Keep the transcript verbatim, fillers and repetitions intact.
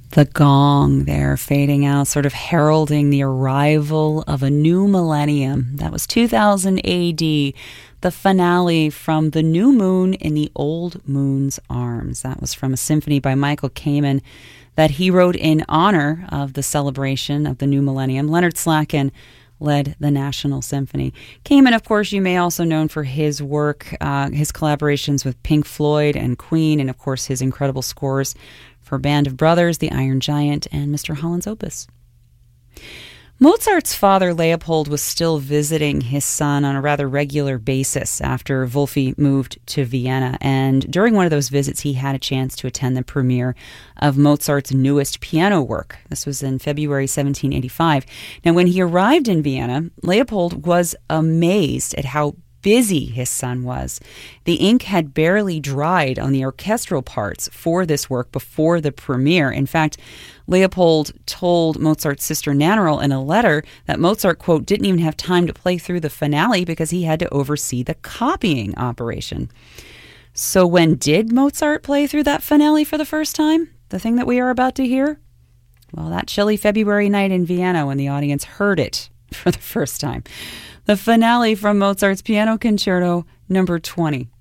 The gong there fading out, sort of heralding the arrival of a new millennium. That was two thousand A D, the finale from The New Moon in the Old Moon's Arms. That was from a symphony by Michael Kamen that he wrote in honor of the celebration of the new millennium. Leonard Slatkin led the National Symphony. Kamen, of course, you may also known for his work, uh, his collaborations with Pink Floyd and Queen, and of course his incredible scores for Band of Brothers, The Iron Giant, and Mister Holland's Opus. Mozart's father, Leopold, was still visiting his son on a rather regular basis after Wolfi moved to Vienna, and during one of those visits he had a chance to attend the premiere of Mozart's newest piano work. This was in February seventeen eighty-five. Now, when he arrived in Vienna, Leopold was amazed at how busy his son was. The ink had barely dried on the orchestral parts for this work before the premiere. In fact, Leopold told Mozart's sister Nannerl in a letter that Mozart, quote, didn't even have time to play through the finale because he had to oversee the copying operation. So when did Mozart play through that finale for the first time? The thing that we are about to hear? Well, that chilly February night in Vienna when the audience heard it for the first time. The finale from Mozart's Piano Concerto number twenty.